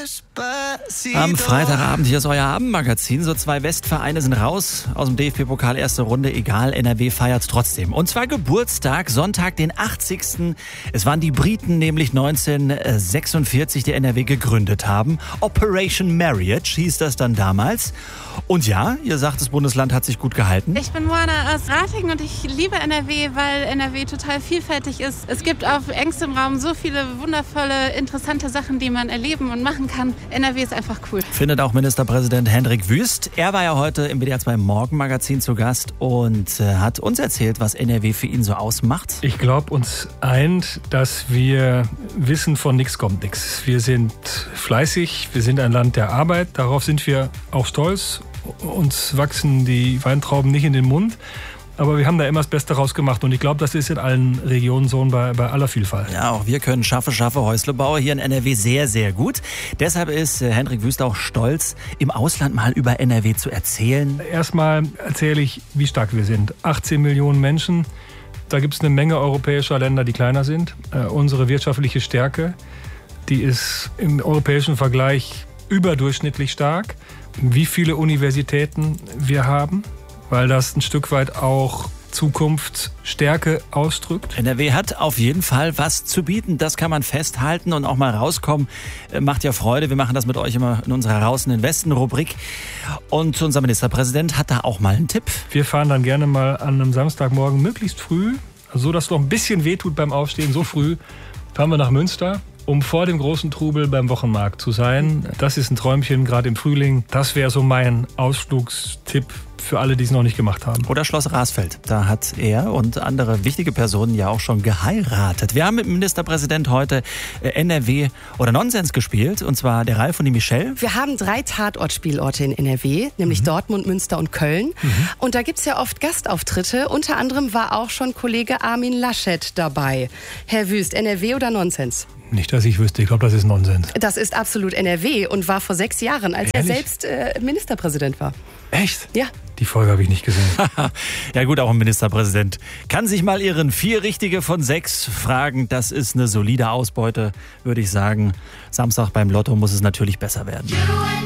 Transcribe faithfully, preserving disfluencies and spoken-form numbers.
Am Freitagabend, hier ist euer Abendmagazin. So zwei Westvereine sind raus aus dem D F B-Pokal erste Runde. Egal, N R W feiert trotzdem. Und zwar Geburtstag, Sonntag, den achtzigsten Es waren die Briten, nämlich neunzehnhundertsechsundvierzig, die N R W gegründet haben. Operation Marriage hieß das dann damals. Und ja, ihr sagt, das Bundesland hat sich gut gehalten. Ich bin Moana aus Ratingen und ich liebe N R W, weil N R W total vielfältig ist. Es gibt auf engstem Raum so viele wundervolle, interessante Sachen, die man erleben und machen kann. N R W ist einfach cool. Findet auch Ministerpräsident Hendrik Wüst. Er war ja heute im W D R zwei Morgenmagazin zu Gast und äh, hat uns erzählt, was N R W für ihn so ausmacht. Ich glaube, uns eint, dass wir wissen, von nichts kommt nichts. Wir sind fleißig, wir sind ein Land der Arbeit. Darauf sind wir auch stolz. Uns wachsen die Weintrauben nicht in den Mund. Aber wir haben da immer das Beste rausgemacht und ich glaube, das ist in allen Regionen so bei, bei aller Vielfalt. Ja, auch wir können Schaffe, Schaffe, Häuslebauer hier in N R W sehr, sehr gut. Deshalb ist äh, Hendrik Wüst auch stolz, im Ausland mal über N R W zu erzählen. Erstmal erzähle ich, wie stark wir sind. achtzehn Millionen Menschen, da gibt es eine Menge europäischer Länder, die kleiner sind. Äh, unsere wirtschaftliche Stärke, die ist im europäischen Vergleich überdurchschnittlich stark. Wie viele Universitäten wir haben, weil das ein Stück weit auch Zukunftsstärke ausdrückt. N R W hat auf jeden Fall was zu bieten, das kann man festhalten und auch mal rauskommen. Macht ja Freude, wir machen das mit euch immer in unserer Raus in den Westen-Rubrik. Und unser Ministerpräsident hat da auch mal einen Tipp. Wir fahren dann gerne mal an einem Samstagmorgen möglichst früh, so dass es noch ein bisschen wehtut beim Aufstehen, so früh, fahren wir nach Münster, um vor dem großen Trubel beim Wochenmarkt zu sein. Das ist ein Träumchen, gerade im Frühling. Das wäre so mein Ausflugstipp für alle, die es noch nicht gemacht haben. Oder Schloss Rasfeld. Da hat er und andere wichtige Personen ja auch schon geheiratet. Wir haben mit dem Ministerpräsident heute N R W oder Nonsens gespielt. Und zwar der Ralf und die Michelle. Wir haben drei Tatortspielorte in N R W, nämlich mhm. Dortmund, Münster und Köln. Mhm. Und da gibt es ja oft Gastauftritte. Unter anderem war auch schon Kollege Armin Laschet dabei. Herr Wüst, N R W oder Nonsens? Nicht, dass ich wüsste. Ich glaube, das ist Nonsens. Das ist absolut N R W und war vor sechs Jahren, als Ehrlich? er selbst äh, Ministerpräsident war. Echt? Ja. Die Folge habe ich nicht gesehen. Ja gut, auch ein Ministerpräsident kann sich mal irren. Vier richtige von sechs Fragen, das ist eine solide Ausbeute, würde ich sagen. Samstag beim Lotto muss es natürlich besser werden.